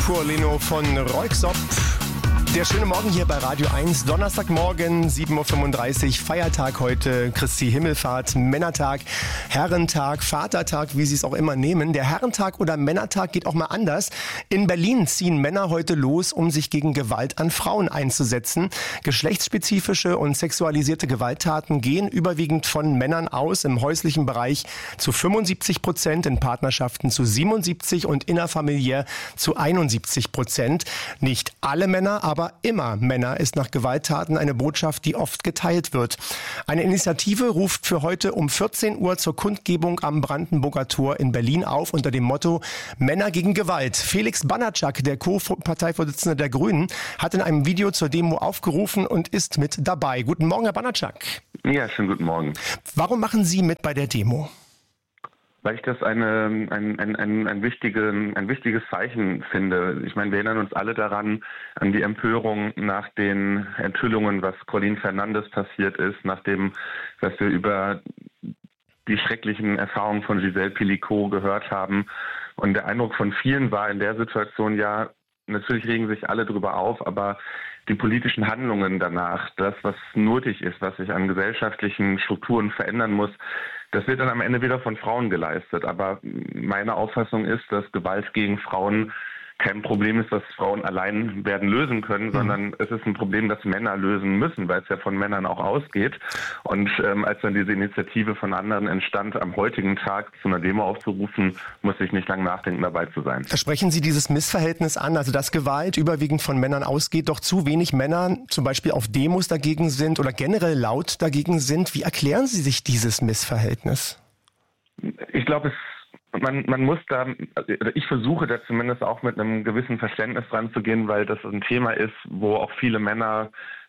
Leno von Röyksopp. Der schöne Morgen hier bei Radio 1, Donnerstagmorgen, 7.35 Uhr, Feiertag heute, Christi Himmelfahrt, Männertag, Herrentag, Vatertag, wie Sie es auch immer nehmen. Der Herrentag oder Männertag geht auch mal anders. In Berlin ziehen Männer heute los, um sich gegen Gewalt an Frauen einzusetzen. Geschlechtsspezifische und sexualisierte Gewalttaten gehen überwiegend von Männern aus, im häuslichen Bereich zu 75%, in Partnerschaften zu 77% und innerfamiliär zu 71%. Nicht alle Männer, aber immer Männer ist nach Gewalttaten eine Botschaft, die oft geteilt wird. Eine Initiative ruft für heute um 14 Uhr zur Kundgebung am Brandenburger Tor in Berlin auf unter dem Motto Männer gegen Gewalt. Felix Banatschak, der Co-Parteivorsitzende der Grünen, hat in einem Video zur Demo aufgerufen und ist mit dabei. Guten Morgen, Herr Banatschak. Ja, schönen guten Morgen. Warum machen Sie mit bei der Demo? Weil ich das ein wichtiges Zeichen finde. Ich meine, wir erinnern uns alle daran, an die Empörung nach den Enthüllungen, was Colin Fernandes passiert ist, nachdem, was wir über die schrecklichen Erfahrungen von Gisèle Pelicot gehört haben. Und der Eindruck von vielen war in der Situation, ja, natürlich regen sich alle drüber auf, aber die politischen Handlungen danach, das, was nötig ist, was sich an gesellschaftlichen Strukturen verändern muss, das wird dann am Ende wieder von Frauen geleistet. Aber meine Auffassung ist, dass Gewalt gegen Frauen kein Problem ist, das Frauen allein werden lösen können, sondern es ist ein Problem, das Männer lösen müssen, weil es ja von Männern auch ausgeht. Und als dann diese Initiative von anderen entstand, am heutigen Tag zu einer Demo aufzurufen, muss ich nicht lange nachdenken, dabei zu sein. Sprechen Sie dieses Missverhältnis an, also dass Gewalt überwiegend von Männern ausgeht, doch zu wenig Männer zum Beispiel auf Demos dagegen sind oder generell laut dagegen sind. Wie erklären Sie sich dieses Missverhältnis? Ich glaube, man muss da, also ich versuche da zumindest auch mit einem gewissen Verständnis dran zu gehen, weil das ein Thema ist, wo auch viele Männer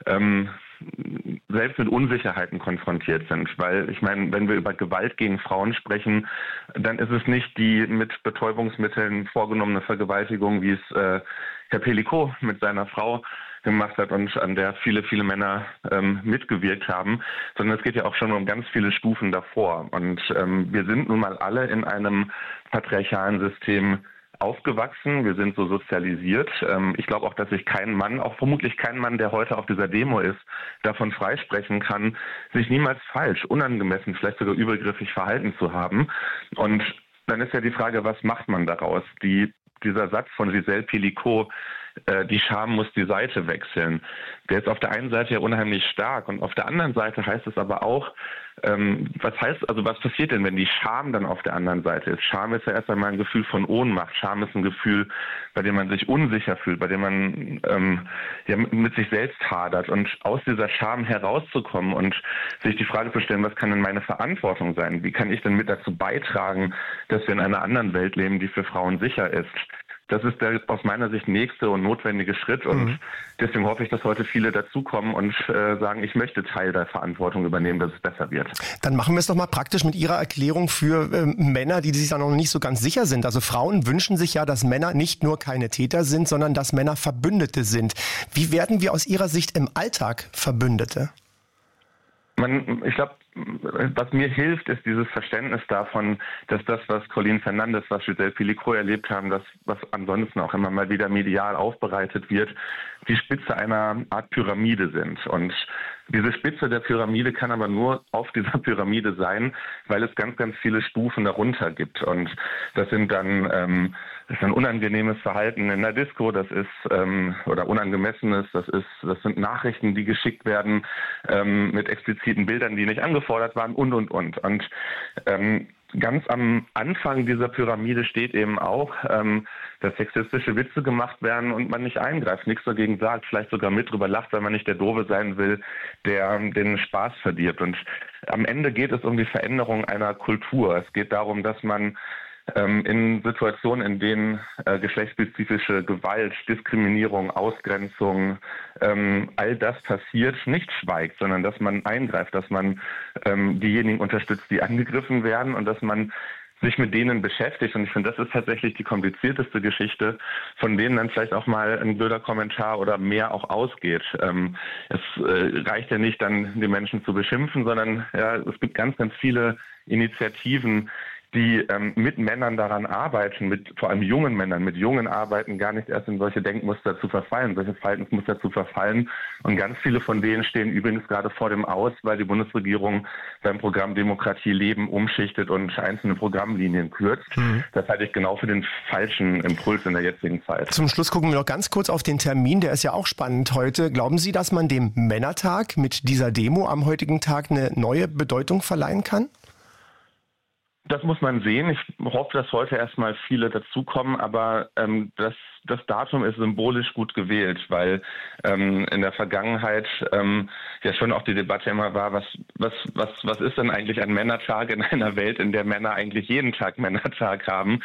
selbst mit Unsicherheiten konfrontiert sind. Weil ich meine, wenn wir über Gewalt gegen Frauen sprechen, dann ist es nicht die mit Betäubungsmitteln vorgenommene Vergewaltigung, wie es Herr Pelicot mit seiner Frau gemacht hat und an der viele Männer mitgewirkt haben, sondern es geht ja auch schon um ganz viele Stufen davor. Und wir sind nun mal alle in einem patriarchalen System aufgewachsen, wir sind so sozialisiert. Ich glaube auch, dass sich kein Mann, auch vermutlich kein Mann, der heute auf dieser Demo ist, davon freisprechen kann, sich niemals falsch, unangemessen, vielleicht sogar übergriffig verhalten zu haben. Und dann ist ja die Frage, was macht man daraus? Dieser Satz von Gisèle Pelicot, die Scham muss die Seite wechseln, der ist auf der einen Seite ja unheimlich stark und auf der anderen Seite heißt es aber auch, was passiert denn, wenn die Scham dann auf der anderen Seite ist? Scham ist ja erst einmal ein Gefühl von Ohnmacht. Scham ist ein Gefühl, bei dem man sich unsicher fühlt, bei dem man mit sich selbst hadert. Und aus dieser Scham herauszukommen und sich die Frage zu stellen, was kann denn meine Verantwortung sein? Wie kann ich denn mit dazu beitragen, dass wir in einer anderen Welt leben, die für Frauen sicher ist? Das ist der aus meiner Sicht nächste und notwendige Schritt und deswegen hoffe ich, dass heute viele dazukommen und sagen, ich möchte Teil der Verantwortung übernehmen, dass es besser wird. Dann machen wir es doch mal praktisch mit Ihrer Erklärung für Männer, die sich da noch nicht so ganz sicher sind. Also Frauen wünschen sich ja, dass Männer nicht nur keine Täter sind, sondern dass Männer Verbündete sind. Wie werden wir aus Ihrer Sicht im Alltag Verbündete? Ich glaube, was mir hilft, ist dieses Verständnis davon, dass das, was Colin Fernandes, was Gisèle Pelicot erlebt haben, das, was ansonsten auch immer mal wieder medial aufbereitet wird, die Spitze einer Art Pyramide sind. Und diese Spitze der Pyramide kann aber nur auf dieser Pyramide sein, weil es ganz, ganz viele Stufen darunter gibt. Und das sind dann das ist ein unangenehmes Verhalten in der Disco, das ist oder unangemessenes, das sind Nachrichten, die geschickt werden mit expliziten Bildern, die nicht angefordert waren und. Und ganz am Anfang dieser Pyramide steht eben auch, dass sexistische Witze gemacht werden und man nicht eingreift, nichts dagegen sagt, vielleicht sogar mit drüber lacht, weil man nicht der Doofe sein will, der den Spaß verdirbt. Und am Ende geht es um die Veränderung einer Kultur. Es geht darum, dass man in Situationen, in denen geschlechtsspezifische Gewalt, Diskriminierung, Ausgrenzung, all das passiert, nicht schweigt, sondern dass man eingreift, dass man diejenigen unterstützt, die angegriffen werden und dass man sich mit denen beschäftigt. Und ich finde, das ist tatsächlich die komplizierteste Geschichte, von denen dann vielleicht auch mal ein blöder Kommentar oder mehr auch ausgeht. Es reicht ja nicht, dann die Menschen zu beschimpfen, sondern ja, es gibt ganz, ganz viele Initiativen, die mit Männern daran arbeiten, mit vor allem jungen Männern, mit jungen Arbeiten gar nicht erst in solche Denkmuster zu verfallen, solche Verhaltensmuster zu verfallen. Und ganz viele von denen stehen übrigens gerade vor dem Aus, weil die Bundesregierung beim Programm Demokratie leben umschichtet und einzelne Programmlinien kürzt. Das halte ich genau für den falschen Impuls in der jetzigen Zeit. Zum Schluss gucken wir noch ganz kurz auf den Termin, der ist ja auch spannend heute. Glauben Sie, dass man dem Männertag mit dieser Demo am heutigen Tag eine neue Bedeutung verleihen kann? Das muss man sehen. Ich hoffe, dass heute erstmal viele dazukommen, aber das Datum ist symbolisch gut gewählt, weil in der Vergangenheit ja schon auch die Debatte immer war, was ist denn eigentlich ein Männertag in einer Welt, in der Männer eigentlich jeden Tag Männertag haben?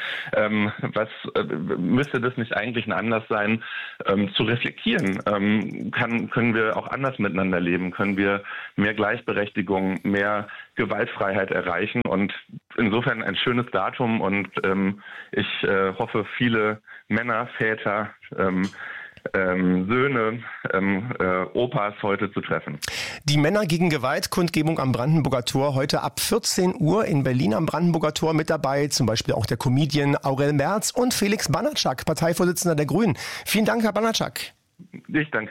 Müsste das nicht eigentlich ein Anlass sein, zu reflektieren? Können wir auch anders miteinander leben? Können wir mehr Gleichberechtigung, mehr Gewaltfreiheit erreichen? Und insofern ein schönes Datum und ich hoffe, viele Männer, Väter, Söhne, Opas heute zu treffen. Die Männer gegen Gewalt, Kundgebung am Brandenburger Tor heute ab 14 Uhr in Berlin am Brandenburger Tor mit dabei. Zum Beispiel auch der Comedian Aurel Merz und Felix Banatschak, Parteivorsitzender der Grünen. Vielen Dank, Herr Banatschak. Ich danke.